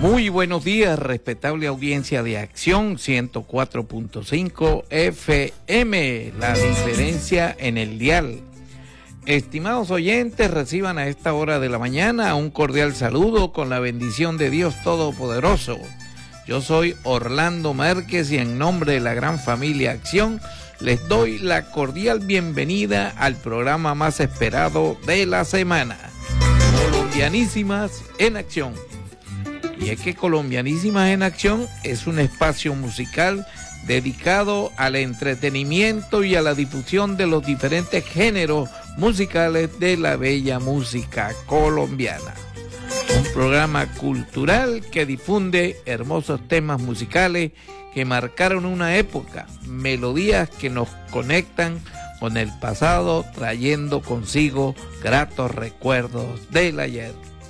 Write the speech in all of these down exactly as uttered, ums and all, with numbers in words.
Muy buenos días, respetable audiencia de Acción ciento cuatro punto cinco F M, la diferencia en el dial. Estimados oyentes, reciban a esta hora de la mañana un cordial saludo con la bendición de Dios Todopoderoso. Yo soy Orlando Márquez y en nombre de la gran familia Acción les doy la cordial bienvenida al programa más esperado de la semana, Colombianísimas en Acción. Y es que Colombianísimas en Acción es un espacio musical dedicado al entretenimiento y a la difusión de los diferentes géneros musicales de la bella música colombiana. Un programa cultural que difunde hermosos temas musicales que marcaron una época, melodías que nos conectan con el pasado, trayendo consigo gratos recuerdos del ayer.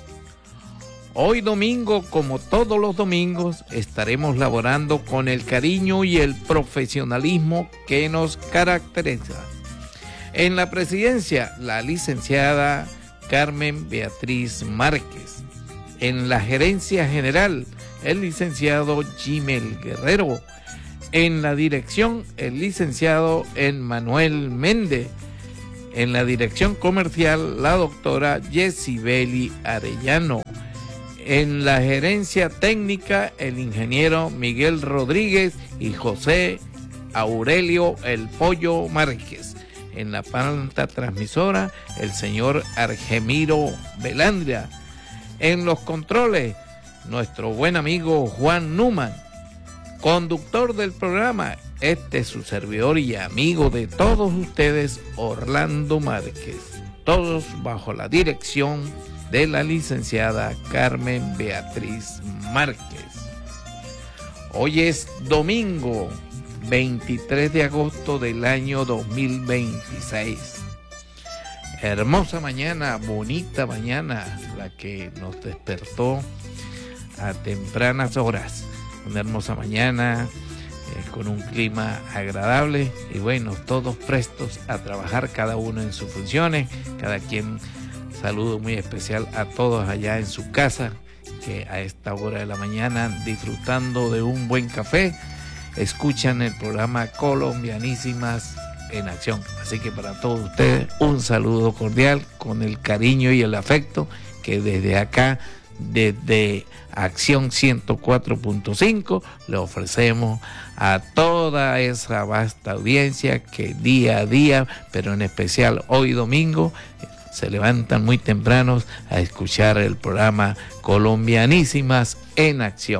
Hoy domingo, como todos los domingos, estaremos laborando con el cariño y el profesionalismo que nos caracteriza. En la presidencia, la licenciada Carmen Beatriz Márquez. En la gerencia general, el licenciado Jimel Guerrero. En la dirección, el licenciado Emmanuel Méndez. En la dirección comercial, la doctora Yesibeli Arellano. En la gerencia técnica, el ingeniero Miguel Rodríguez y José Aurelio El Pollo Márquez. En la planta transmisora, el señor Argemiro Belandria. En los controles, nuestro buen amigo Juan Numan. Conductor del programa, este es su servidor y amigo de todos ustedes, Orlando Márquez. Todos bajo la dirección de la licenciada Carmen Beatriz Márquez. Hoy es domingo veintitrés de agosto del año dos mil veintiséis. Hermosa mañana, bonita mañana, la que nos despertó a tempranas horas. Una hermosa mañana eh, con un clima agradable y bueno, todos prestos a trabajar, cada uno en sus funciones, cada quien. Saludo muy especial a todos allá en su casa, que a esta hora de la mañana, disfrutando de un buen café, escuchan el programa Colombianísimas en Acción. Así que para todos ustedes, un saludo cordial con el cariño y el afecto que desde acá, desde Acción ciento cuatro punto cinco, le ofrecemos a toda esa vasta audiencia que día a día, pero en especial hoy domingo, se levantan muy tempranos a escuchar el programa Colombianísimas en Acción.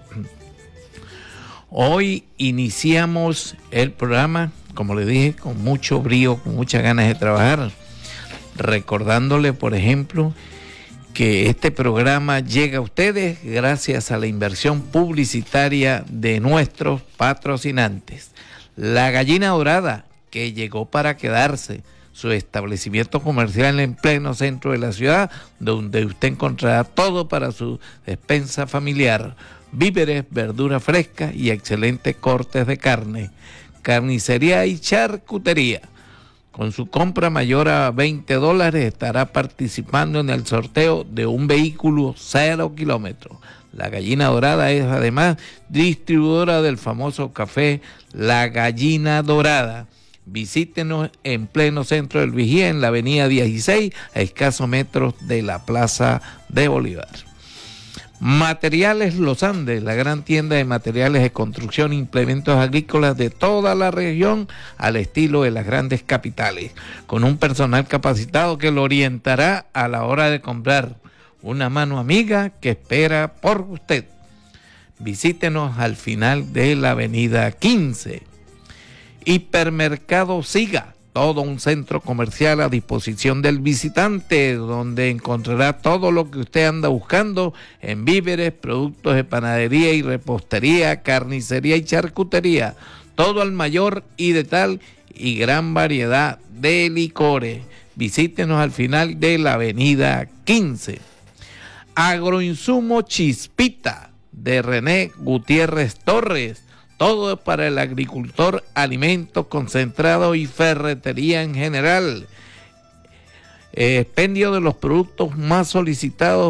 Hoy iniciamos el programa, como les dije, con mucho brío, con muchas ganas de trabajar, recordándole, por ejemplo, que este programa llega a ustedes gracias a la inversión publicitaria de nuestros patrocinantes. La Gallina Dorada, que llegó para quedarse, su establecimiento comercial en pleno centro de la ciudad, donde usted encontrará todo para su despensa familiar, víveres, verduras frescas y excelentes cortes de carne, carnicería y charcutería. Con su compra mayor a veinte dólares estará participando en el sorteo de un vehículo cero kilómetros. La Gallina Dorada es además distribuidora del famoso café La Gallina Dorada. Visítenos en pleno centro del Vigía, en la avenida dieciséis, a escasos metros de la Plaza de Bolívar. Materiales Los Andes, la gran tienda de materiales de construcción e implementos agrícolas de toda la región al estilo de las grandes capitales, con un personal capacitado que lo orientará a la hora de comprar. Una mano amiga que espera por usted. Visítenos al final de la avenida quince. Hipermercado Siga, todo un centro comercial a disposición del visitante, donde encontrará todo lo que usted anda buscando en víveres, productos de panadería y repostería, carnicería y charcutería, todo al mayor y de tal y gran variedad de licores. Visítenos al final de la avenida quince. Agroinsumo Chispita, de René Gutiérrez Torres, todo para el agricultor, alimentos concentrados y ferretería en general. Eh, expendio de los productos más solicitados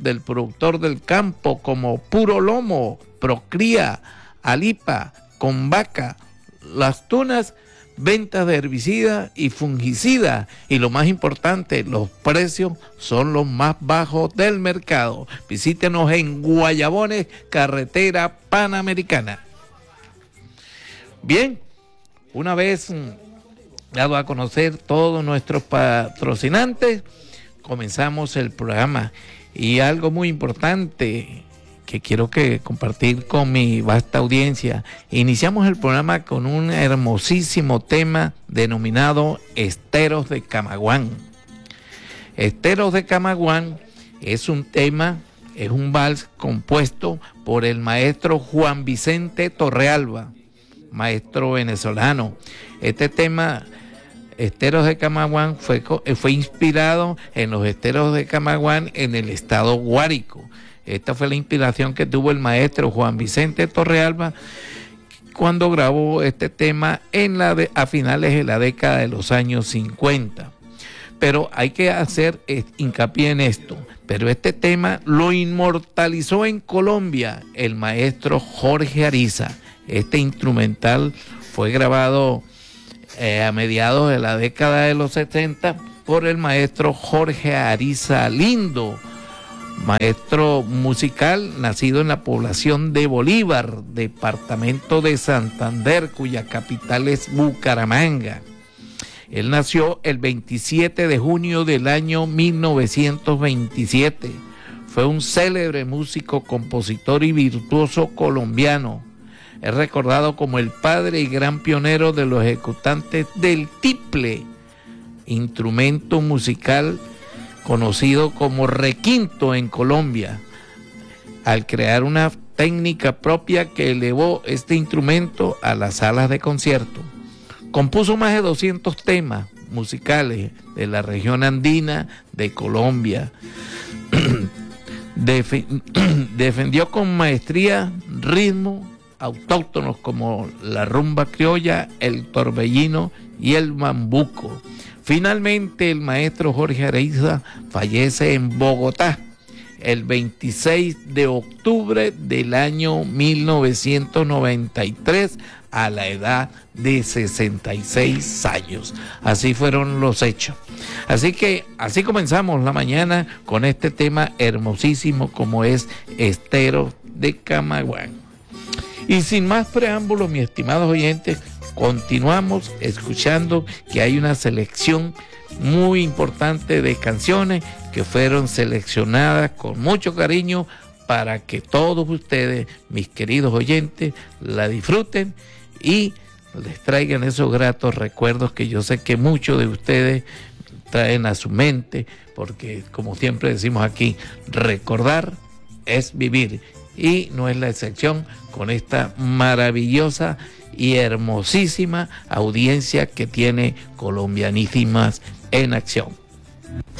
del productor del campo como Puro Lomo, Procría, Alipa, Convaca, Las Tunas, ventas de herbicidas y fungicidas, y lo más importante, los precios son los más bajos del mercado. Visítenos en Guayabones, carretera Panamericana. Bien, una vez dado a conocer todos nuestros patrocinantes, comenzamos el programa, y algo muy importante que quiero que compartir con mi vasta audiencia. Iniciamos el programa con un hermosísimo tema denominado Esteros de Camaguán. Esteros de Camaguán es un tema, es un vals compuesto por el maestro Juan Vicente Torrealba, maestro venezolano. Este tema, Esteros de Camaguán, fue, fue inspirado en los esteros de Camaguán en el estado Guárico. Esta fue la inspiración que tuvo el maestro Juan Vicente Torrealba cuando grabó este tema en la de, a finales de la década de los años cincuenta. Pero hay que hacer hincapié en esto. Pero este tema lo inmortalizó en Colombia el maestro Jorge Ariza. Este instrumental fue grabado eh, a mediados de la década de los setenta por el maestro Jorge Ariza Lindo, maestro musical nacido en la población de Bolívar, departamento de Santander, cuya capital es Bucaramanga. Él nació el veintisiete de junio del año mil novecientos veintisiete. Fue un célebre músico, compositor y virtuoso colombiano. Es recordado como el padre y gran pionero de los ejecutantes del tiple, instrumento musical conocido como requinto en Colombia, al crear una técnica propia que elevó este instrumento a las salas de concierto. Compuso más de doscientos temas musicales de la región andina de Colombia. Def- defendió con maestría ritmos autóctonos como la rumba criolla, el torbellino y el bambuco. Finalmente, el maestro Jorge Ariza fallece en Bogotá el veintiséis de octubre del año mil novecientos noventa y tres a la edad de sesenta y seis años. Así fueron los hechos. Así que así comenzamos la mañana con este tema hermosísimo como es Esteros de Camaguán. Y sin más preámbulos, mis estimados oyentes, continuamos escuchando que hay una selección muy importante de canciones que fueron seleccionadas con mucho cariño para que todos ustedes, mis queridos oyentes, la disfruten y les traigan esos gratos recuerdos que yo sé que muchos de ustedes traen a su mente, porque como siempre decimos aquí, recordar es vivir, y no es la excepción con esta maravillosa y hermosísima audiencia que tiene Colombianísimas en Acción.